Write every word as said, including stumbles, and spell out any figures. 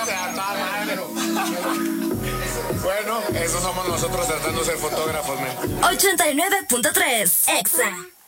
Bueno, eso somos nosotros tratando de ser fotógrafos, men. ochenta y nueve punto tres Exa.